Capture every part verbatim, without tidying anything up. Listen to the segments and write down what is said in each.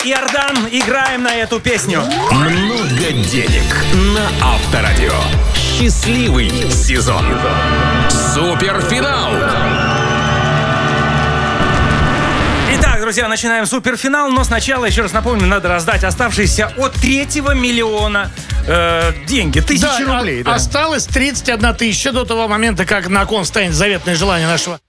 Иордан, играем на эту песню. Много денег на Авторадио. Счастливый сезон. Суперфинал. Итак, друзья, начинаем суперфинал, но сначала, еще раз напомню, надо раздать оставшиеся от третьего миллиона э, деньги, тысячи да, рублей. А, да. Осталось тридцать одна тысяча до того момента, как на кон станет заветное желание нашего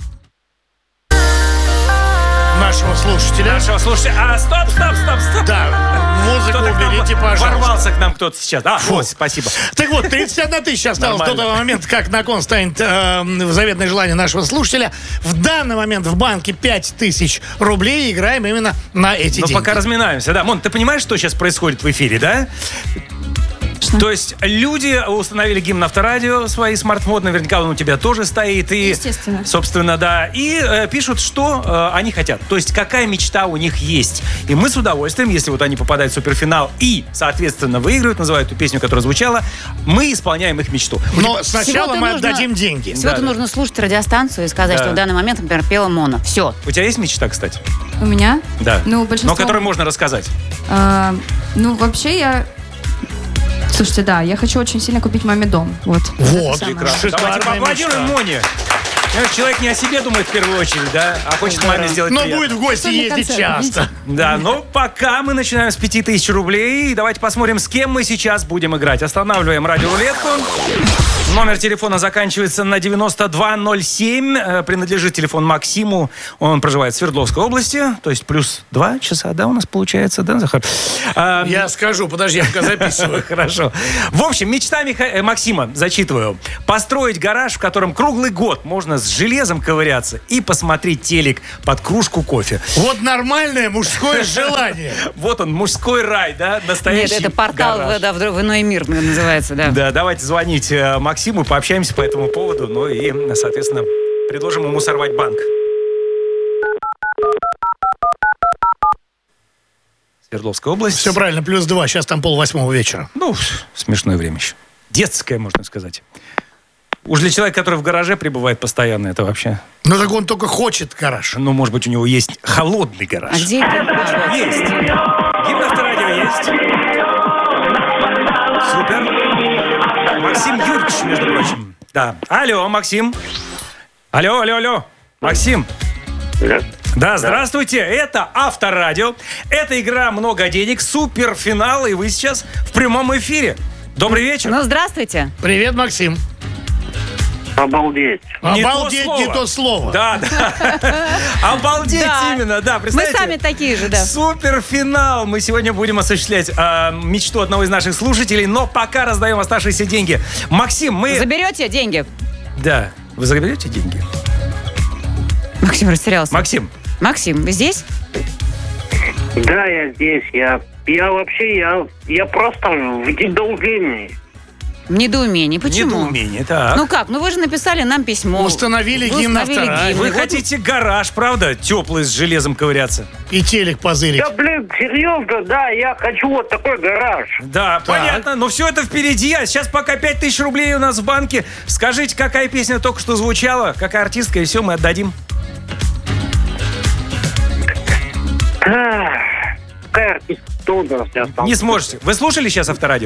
нашего слушателя. Нашего слушателя. А, стоп, стоп, стоп, стоп. Да, музыку Кто-то к нам уберите, пожалуйста. ворвался к нам кто-то сейчас. А, вот, спасибо. Так вот, тридцать одна тысяча осталось до Нормально. того момента, как на кон станет э, заветное желание нашего слушателя. В данный момент в банке пять тысяч рублей. Играем именно на эти Ну, деньги. пока разминаемся. Да, Мон, ты понимаешь, что сейчас происходит в эфире, да? То есть люди установили гимн Авторадио, свои смартфоны, наверняка он у тебя тоже стоит. И, естественно. собственно, да. И э, пишут, что э, они хотят. То есть какая мечта у них есть. И мы с удовольствием, если вот они попадают в суперфинал и, соответственно, выигрывают, называют ту песню, которая звучала, мы исполняем их мечту. Но сначала Всего-то мы нужно- отдадим деньги. Всего-то Да, да. нужно слушать радиостанцию и сказать, Да. что в данный момент, например, пела Мона. Все. У тебя есть мечта, кстати? У меня? Да. Ну, большинство... Но которую можно рассказать. А, ну, вообще я... Слушайте, да, я хочу очень сильно купить маме дом. Вот. Вот, Это самое. прекрасно. Давайте Шикарная поаплодируем мечта. Моне. Понимаешь, человек не о себе думает в первую очередь, да, а хочет маме сделать Но приятно. будет в гости Сольный ездить концерт, часто. Да, но пока мы начинаем с пяти тысяч рублей. И давайте посмотрим, с кем мы сейчас будем играть. Останавливаем радиорулетку. Номер телефона заканчивается на девяносто два ноль семь. Э, Принадлежит телефон Максиму. Он проживает в Свердловской области. То есть плюс два часа, да, у нас получается, да, Захар? А, Я скажу, подожди, я пока записываю. Хорошо. В общем, мечта Миха... э, Максима, зачитываю. Построить гараж, в котором круглый год можно с железом ковыряться и посмотреть телек под кружку кофе. Вот нормальное мужское желание. Вот он, мужской рай, да, настоящий Нет, это портал гараж. в, да, в, в иной мир называется, да. Да, давайте звонить э, Максиму, пообщаемся по этому поводу, ну и, соответственно, предложим ему сорвать банк. Свердловская область. Все правильно, плюс два, сейчас там пол восьмого вечера. Ну, смешное время еще. Детское, можно сказать. Уж для человека, который в гараже пребывает постоянно, это вообще... Ну так он только хочет гараж. Ну, может быть, у него есть холодный гараж. А где это? Есть. Гимн Авторадио есть. Супер. Максим Юрьевич, между прочим. Да. Алло, Максим. Алло, алло, алло. Максим. Да. Да, здравствуйте. Это Авторадио. Это игра «Много денег», суперфинал, и вы сейчас в прямом эфире. Добрый вечер. Ну, здравствуйте. Привет, Максим. Обалдеть. Не то Обалдеть, слово. не то слово. Да, да. Обалдеть Да. именно, да. Мы Представляете? сами такие же, да. Суперфинал. Мы сегодня будем осуществлять э, мечту одного из наших слушателей, но пока раздаем оставшиеся деньги. Максим, мы... Заберете деньги? Да. Вы заберете деньги? Максим растерялся. Максим. Максим, вы здесь? Да, я здесь. Я, я вообще, я, я просто в недоумении. В недоумении. Почему? Недоумение, так. Ну как? Ну вы же написали нам письмо. Установили Вы гимн установили Авторадио. гимн. Вы И вот хотите гараж, правда? Теплый, с железом ковыряться. И телек позырить. Да, блин, серьезно, да, я хочу вот такой гараж. Да, понятно. Но все это впереди. А сейчас пока пять тысяч рублей у нас в банке. Скажите, какая песня только что звучала, какая артистка, и все, мы отдадим. Ах, какая артистка, кто у нас сейчас там? Не сможете. Вы слушали сейчас Авторадио?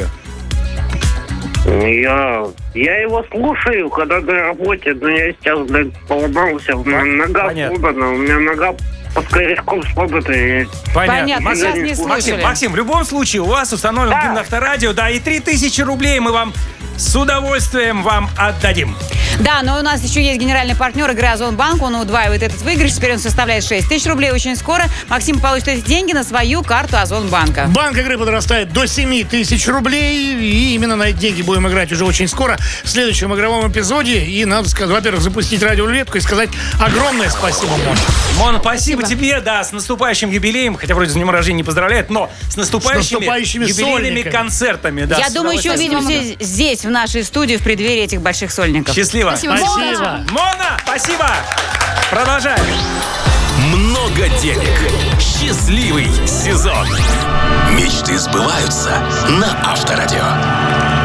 Я, я его слушаю, когда на работе, но я сейчас, блин, поломался, у меня нога Понятно. сломана, у меня нога под корешком сломана. и- Понятно, Максим, сейчас не Максим, слушали. Максим, в любом случае, у вас установлен Да. гимн Авторадио, да, и три тысячи рублей мы вам с удовольствием вам отдадим. Да, но у нас еще есть генеральный партнер игры Озонбанк. Он удваивает этот выигрыш. Теперь он составляет шесть тысяч рублей. Очень скоро Максим получит эти деньги на свою карту Озонбанка. Банк игры подрастает до семь тысяч рублей. И именно на эти деньги будем играть уже очень скоро в следующем игровом эпизоде. И надо сказать, во-первых, запустить радиорулетку и сказать огромное спасибо, Мон. Мон, спасибо, тебе, да, с наступающим юбилеем, хотя вроде с днем рождения не поздравляют, но с наступающими, С наступающими юбилейными сольниками. концертами. Да, Я с думаю, еще удовольствием. увидимся здесь, в нашей студии, в преддверии этих больших сольников. Счастливо. Спасибо. Спасибо. Мона, спасибо. Продолжаем. Много денег. Счастливый сезон. Мечты сбываются на Авторадио.